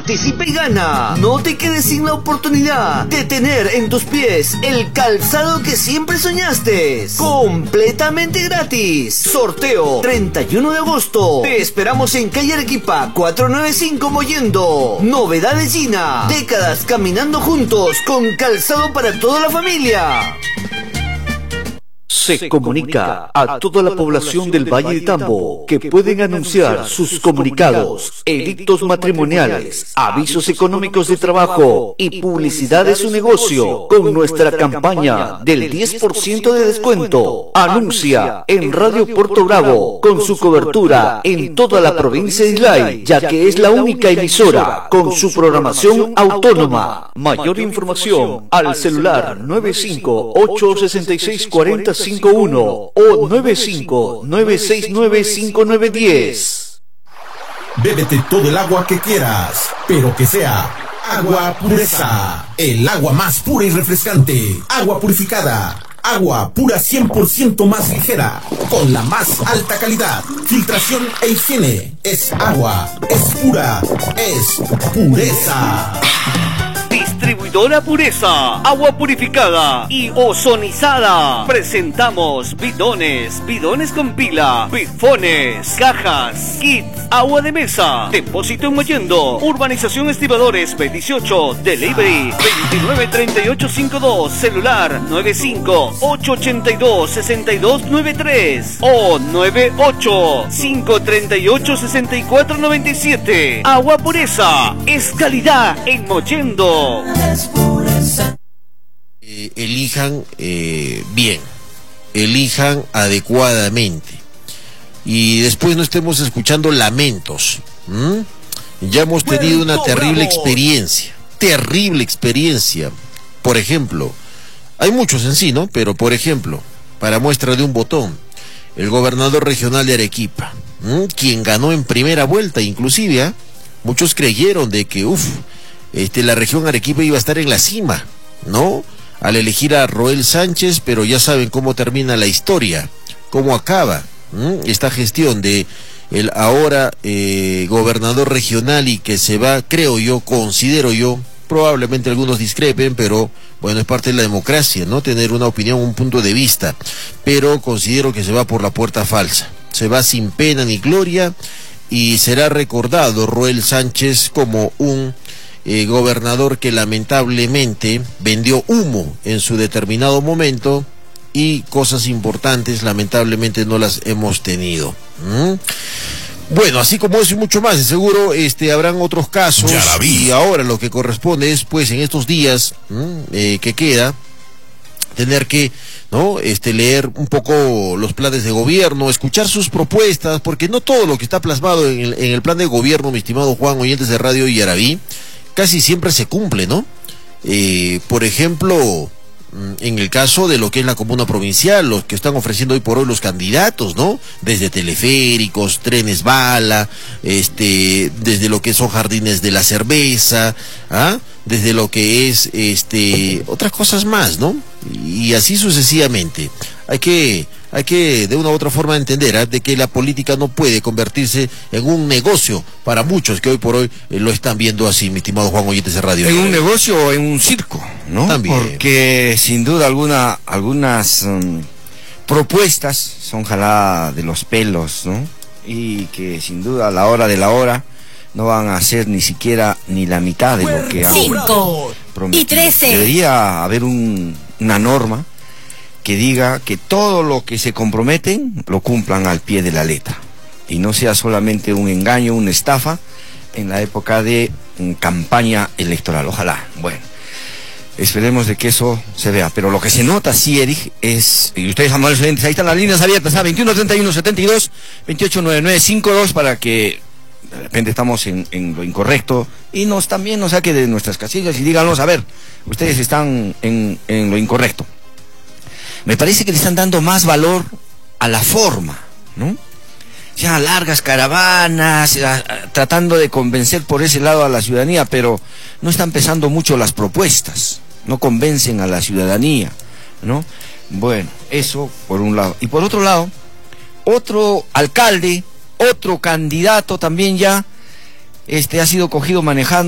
Participa y gana. No te quedes sin la oportunidad de tener en tus pies el calzado que siempre soñaste. Completamente gratis. Sorteo 31 de agosto. Te esperamos en calle Arequipa 495 Mollendo. Novedades Gina. Décadas caminando juntos con calzado para toda la familia. Se comunica a toda la población del Valle de Tambo que pueden anunciar sus comunicados, edictos matrimoniales, avisos económicos de trabajo y publicidad de su negocio con nuestra campaña del 10% de descuento. Anuncia en Radio Puerto Bravo con su cobertura en toda la provincia de Islay, ya que es la única emisora con su programación autónoma. Mayor información al celular 958664051 o 959695910. Bébete todo el agua que quieras, pero que sea agua pureza. El agua más pura y refrescante. Agua purificada. Agua pura 100% más ligera, con la más alta calidad, filtración e higiene. Es agua, es pura, es pureza. Distribuidora Pureza, agua purificada y ozonizada. Presentamos bidones, bidones con pila, bifones, cajas, kits, agua de mesa. Depósito en Mollendo, Urbanización Estibadores B18, Delivery 293852, celular 958826293 o 985386497. Agua Pureza es calidad en Mollendo. Elijan bien, elijan adecuadamente y después no estemos escuchando lamentos. Ya hemos tenido una terrible experiencia. Por ejemplo, hay muchos en sí, ¿no? Pero por ejemplo, para muestra de un botón, el gobernador regional de Arequipa, quien ganó en primera vuelta, inclusive, muchos creyeron de que la región Arequipa iba a estar en la cima, ¿no? Al elegir a Roel Sánchez, pero ya saben cómo termina la historia, cómo acaba esta gestión de el ahora gobernador regional y que se va, considero yo, probablemente algunos discrepen, pero bueno, es parte de la democracia, ¿no? Tener una opinión, un punto de vista, pero considero que se va por la puerta falsa, se va sin pena ni gloria y será recordado Roel Sánchez como un gobernador que lamentablemente vendió humo en su determinado momento y cosas importantes lamentablemente no las hemos tenido. Bueno, así como eso y mucho más, de seguro habrán otros casos y ahora lo que corresponde es, pues, en estos días que queda, tener que leer un poco los planes de gobierno, escuchar sus propuestas, porque no todo lo que está plasmado en el plan de gobierno, mi estimado Juan, oyentes de Radio Yaraví, casi siempre se cumple, ¿no? Por ejemplo, en el caso de lo que es la comuna provincial, los que están ofreciendo hoy por hoy los candidatos, ¿no? Desde teleféricos, trenes bala, desde lo que son jardines de la cerveza, desde lo que es otras cosas más, ¿no? Y así sucesivamente. Hay que de una u otra forma entender de que la política no puede convertirse en un negocio para muchos que hoy por hoy lo están viendo así, mi estimado Juan, oyentes de Radio. En un negocio o en un circo, ¿no? También. Porque sin duda algunas propuestas son jaladas de los pelos, ¿no? Y que sin duda a la hora de la hora no van a hacer ni siquiera ni la mitad de lo que han 5 y 13. Debería haber una norma que diga que todo lo que se comprometen lo cumplan al pie de la letra y no sea solamente un engaño, una estafa en la época de campaña electoral. Ojalá, bueno, esperemos de que eso se vea, pero lo que se nota, sí, Eric, es, y ustedes, amables oyentes, ahí están las líneas abiertas, 21 31 72 28 99 52, para que de repente estamos en lo incorrecto y también nos saque de nuestras casillas y díganos, a ver, ustedes están en lo incorrecto. Me parece que le están dando más valor a la forma, ¿no? Ya largas caravanas, tratando de convencer por ese lado a la ciudadanía, pero no están pesando mucho las propuestas, no convencen a la ciudadanía, ¿no? Bueno, eso por un lado. Y por otro lado, otro alcalde, otro candidato también ya, ha sido cogido manejando